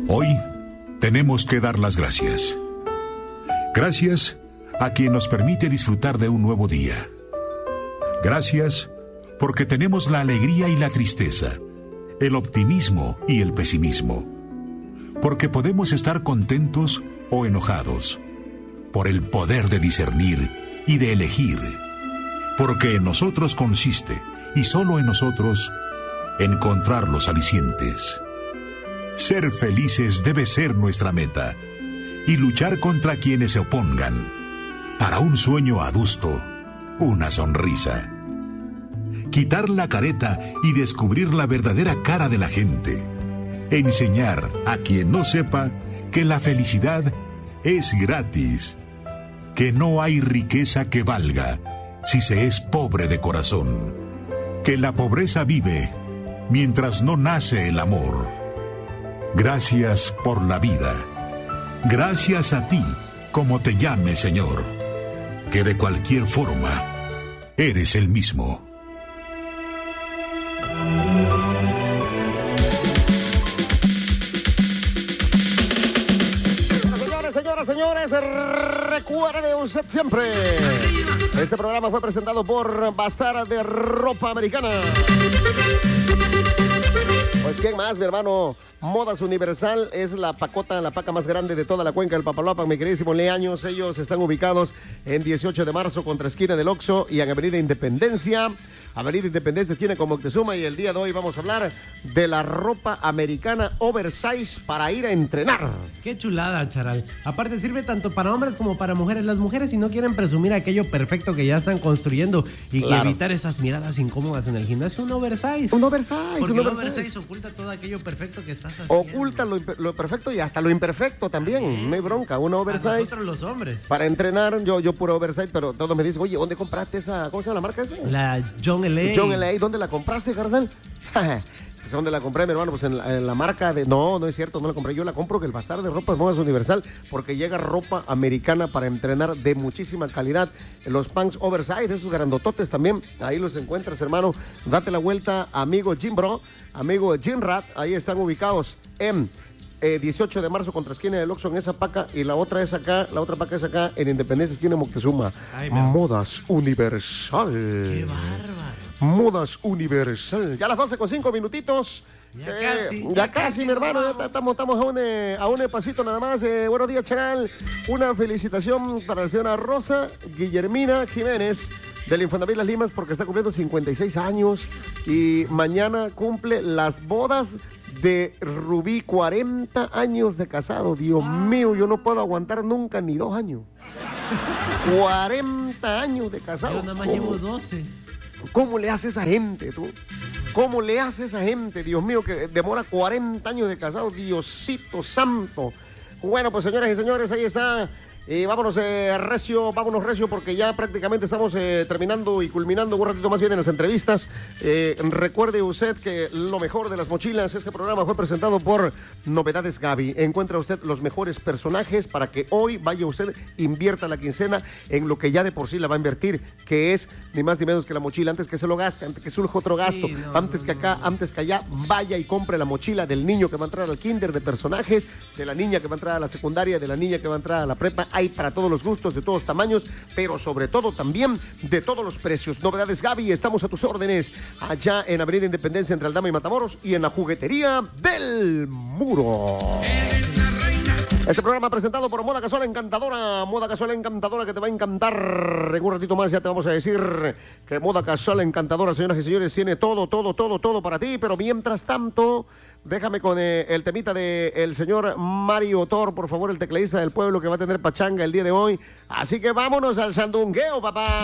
Hoy tenemos que dar las gracias. Gracias a quien nos permite disfrutar de un nuevo día. Gracias porque tenemos la alegría y la tristeza, el optimismo y el pesimismo. Porque podemos estar contentos o enojados. Por el poder de discernir y de elegir. Porque en nosotros consiste, y solo en nosotros, encontrar los alicientes. Ser felices debe ser nuestra meta. Y luchar contra quienes se opongan. Para un sueño adusto, una sonrisa. Quitar la careta y descubrir la verdadera cara de la gente. Enseñar a quien no sepa que la felicidad es gratis. Que no hay riqueza que valga si se es pobre de corazón. Que la pobreza vive mientras no nace el amor. Gracias por la vida. Gracias a ti, como te llame, Señor. Que de cualquier forma, eres el mismo. Señores, recuerde usted siempre. Este programa fue presentado por Bazar de Ropa Americana. Pues quién más, mi hermano. Modas Universal es la paca más grande de toda la cuenca del Papaloapan, mi queridísimo Leaños. Ellos están ubicados en 18 de marzo, contra esquina del Oxxo y en Avenida Independencia. Avenida Independencia, esquina con Moctezuma, y el día de hoy vamos a hablar de la ropa americana oversize para ir a entrenar. Qué chulada, Charal. Aparte sirve tanto para hombres como para mujeres. Las mujeres, si no quieren presumir aquello perfecto que ya están construyendo y evitar esas miradas incómodas en el gimnasio, un oversize. Un oversize. Porque el oversize oculta todo aquello perfecto que estás haciendo. Oculta lo perfecto y hasta lo imperfecto también. No hay bronca, un oversize. A nosotros los hombres. Para entrenar, yo puro oversize, pero todos me dicen, oye, ¿dónde compraste esa? ¿Cómo se llama la marca esa? La John L.A. John L.A. ¿Dónde la compraste, carnal? Pues ¿dónde la compré, mi hermano? Pues en la marca de... No es cierto, no la compré. Yo la compro que el Bazar de Ropa Modas Universal, porque llega ropa americana para entrenar de muchísima calidad. Los pants oversize, esos grandototes también, ahí los encuentras, hermano. Date la vuelta, amigo Jim Bro, amigo Jim Rat, ahí están ubicados en 18 de marzo, contra esquina del Oxxo, en esa paca, y la otra paca es acá en Independencia, esquina de Moctezuma. Modas Universal. ¡Qué bárbaro! Modas Universal. Ya las 12:05 minutitos. Ya casi, mi hermano. Ya estamos a un pasito nada más. Buenos días, Charal. Una felicitación para la señora Rosa Guillermina Jiménez del Infonavit Las Limas, porque está cumpliendo 56 años y mañana cumple las bodas de Rubí, 40 años de casado. Dios mío, yo no puedo aguantar nunca ni 2 años. 40 años de casado. Yo nada más llevo 12. ¿Cómo le hace esa gente, tú? ¿Cómo le hace esa gente, Dios mío, que demora 40 años de casado? Diosito santo. Bueno, pues señoras y señores, ahí está. Vámonos recio, porque ya prácticamente estamos terminando y culminando un ratito más bien en las entrevistas. Recuerde usted que lo mejor de las mochilas, este programa fue presentado por Novedades Gaby. Encuentra usted los mejores personajes para que hoy vaya usted, invierta la quincena en lo que ya de por sí la va a invertir, que es ni más ni menos que la mochila, antes que se lo gaste, antes que surja otro gasto, antes que allá, vaya y compre la mochila del niño que va a entrar al kinder, de personajes, de la niña que va a entrar a la secundaria, de la niña que va a entrar a la prepa. Hay para todos los gustos, de todos tamaños, pero sobre todo también de todos los precios. Novedades Gaby, estamos a tus órdenes allá en Avenida Independencia entre Aldama y Matamoros y en la Juguetería del Muro. Este programa presentado por Moda Casual Encantadora que te va a encantar. En un ratito más ya te vamos a decir que Moda Casual Encantadora, señoras y señores, tiene todo para ti, pero mientras tanto, déjame con el temita del señor Mario Tor, por favor, el tecladista del pueblo, que va a tener pachanga el día de hoy. Así que vámonos al sandungueo, papá.